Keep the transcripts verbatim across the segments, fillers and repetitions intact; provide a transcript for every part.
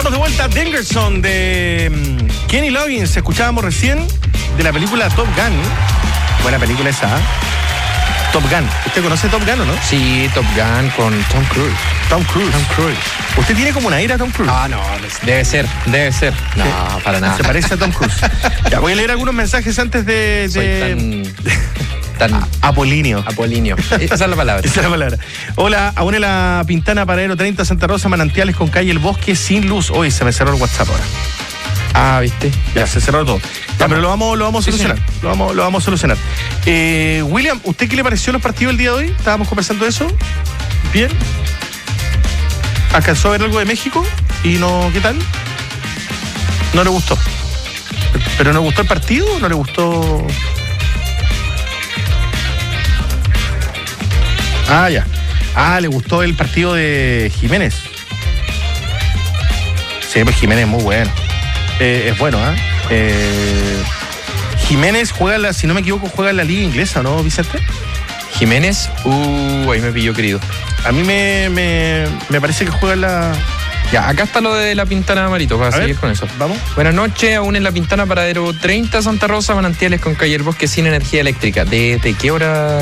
Estamos de vuelta a Dangerson de um, Kenny Loggins. Escuchábamos recién de la película Top Gun. Buena película esa, ¿eh? Top Gun. ¿Usted conoce Top Gun o no? Sí, Top Gun con Tom Cruise. Tom Cruise. Tom Cruise. ¿Usted tiene como una aire a Tom Cruise? Ah, no, debe ser, debe ser. No, ¿Sí? para nada. Se parece a Tom Cruise. Ya, voy a leer algunos mensajes antes de... Soy de... tan... tan Apolíneo. Apolíneo. Esa es la palabra. Esa es la palabra. Hola, aún en la Pintana, Paradero treinta, Santa Rosa, Manantiales con calle El Bosque, sin luz. Hoy se me cerró el WhatsApp ahora. Ah, ¿viste? Ya, se cerró todo. Ya, pero lo vamos, lo vamos a solucionar. Sí, lo, vamos, lo vamos a solucionar. Eh, William, ¿usted qué le pareció los partidos del día de hoy? Estábamos conversando de eso. Bien. ¿Alcanzó a ver algo de México? ¿Y no, qué tal? ¿No le gustó? ¿Pero no le gustó el partido o no le gustó...? Ah, ya. Ah, le gustó el partido de Jiménez. Sí, pues Jiménez es muy bueno. Eh, es bueno, ¿eh? ¿eh? Jiménez juega, la, si no me equivoco, juega en la liga inglesa, ¿no, Vicente? Jiménez, uh, ahí me pilló, querido. A mí me, me, me parece que juega en la... Ya, acá está lo de la Pintana, Marito, para a seguir ver, con eso. Vamos. Buenas noches, aún en la Pintana, Paradero treinta, Santa Rosa, Manantiales con calle El Bosque, sin energía eléctrica. ¿Desde qué hora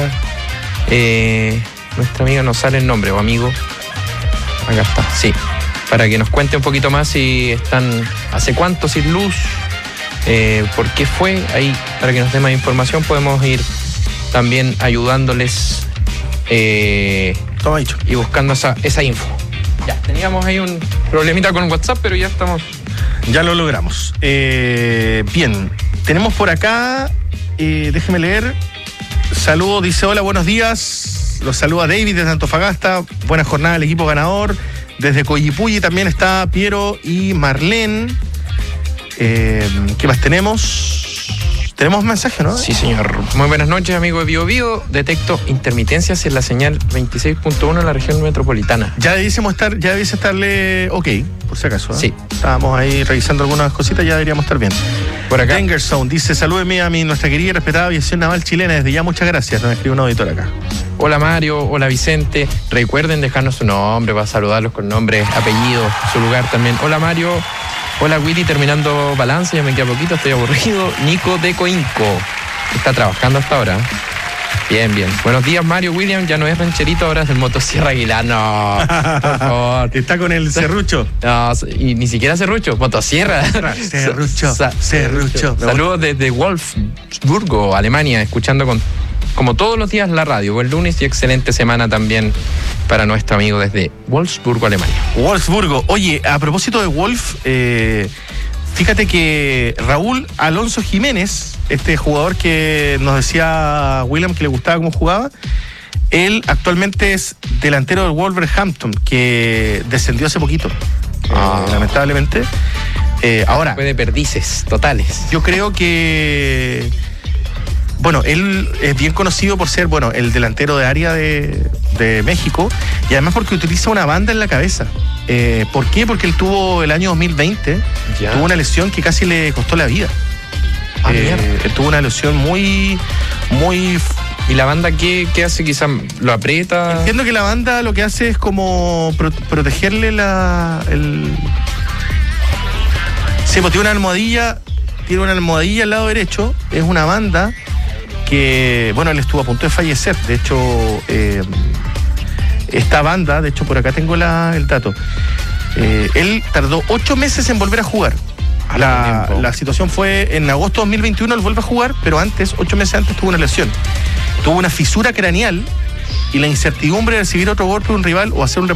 eh, nuestra amiga nos sale el nombre o amigo? Acá está, sí. Para que nos cuente un poquito más si están, hace cuánto sin luz, eh, por qué fue, ahí para que nos dé más información podemos ir también ayudándoles eh, Toma dicho. Y buscando esa, esa info. Ya, teníamos ahí un problemita con WhatsApp, pero ya estamos. Ya lo logramos. Eh, bien, tenemos por acá, eh, déjeme leer, saludos, dice hola, buenos días, los saluda David desde Antofagasta, buena jornada al equipo ganador. Desde Coyipulli también está Piero y Marlene. Eh, ¿Qué más tenemos? Tenemos mensaje, ¿no? Sí, señor. Muy buenas noches, amigo de Bio Bio. Detecto intermitencias en la señal veintiséis punto uno en la región metropolitana. Ya debiésemos estar, ya debiese estarle ok, por si acaso, ¿eh? Sí. Estábamos ahí revisando algunas cositas, ya deberíamos estar bien. Por acá. Dangerson dice, salúdeme a mi, nuestra querida y respetada aviación naval chilena. Desde ya, muchas gracias. Nos escribe un auditor acá. Hola Mario, hola Vicente. Recuerden dejarnos su nombre para saludarlos con nombre, apellido, su lugar también. Hola Mario. Hola Willy, terminando balance, ya me queda poquito, estoy aburrido. Nico de Coinco, está trabajando hasta ahora. Bien, bien. Buenos días Mario, William, ya no es rancherito, ahora es el Motosierra Aguilar. No, por favor. Está con el serrucho. No, y ni siquiera serrucho, Motosierra. Serrucho, Sa- serrucho. Saludos desde Wolfsburgo, Alemania, escuchando con, como todos los días la radio. Buen lunes y excelente semana también para nuestro amigo desde Wolfsburgo, Alemania. Wolfsburgo. Oye, a propósito de Wolf, eh, fíjate que Raúl Alonso Jiménez, este jugador que nos decía William que le gustaba cómo jugaba, él actualmente es delantero del Wolverhampton, que descendió hace poquito, Ah. eh, lamentablemente. Eh, ahora, Fue de perdices totales. yo creo que... Bueno, él es bien conocido por ser, bueno, el delantero de área de, de México, y además porque utiliza una banda en la cabeza. Eh, ¿Por qué? Porque él tuvo el año dos mil veinte, Ya. tuvo una lesión que casi le costó la vida. Ah, Eh, mierda. él tuvo una lesión muy, muy... ¿Y la banda qué, qué hace? Quizás lo aprieta. Entiendo que la banda lo que hace es como pro- protegerle la... El... Sí, pues tiene una almohadilla, tiene una almohadilla al lado derecho, es una banda que, bueno, él estuvo a punto de fallecer. De hecho, eh, esta banda, de hecho, por acá tengo la, el dato. Eh, él tardó ocho meses en volver a jugar. La, la situación fue en agosto de dos mil veintiuno, él vuelve a jugar, pero antes, ocho meses antes, tuvo una lesión. Tuvo una fisura craneal y la incertidumbre de recibir otro golpe de un rival o hacer un